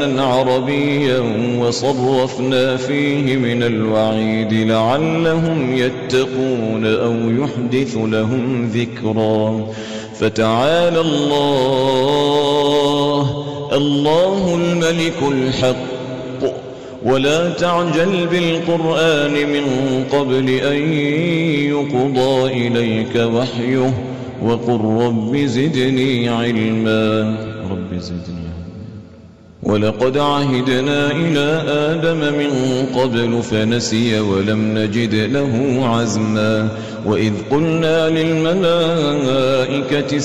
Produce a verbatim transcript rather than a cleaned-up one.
عربيا وصرفنا فيه من الوعيد لعلهم يتقون أو يحدث لهم ذكرا. فتعالى الله الله الملك الحق ولا تعجل بالقرآن من قبل أن يقضى إليك وحيه وقل رب زدني علما رب زدني ولقد عهدنا إلى آدم من قبل فنسي ولم نجد له عزما. وإذ قلنا للملائكة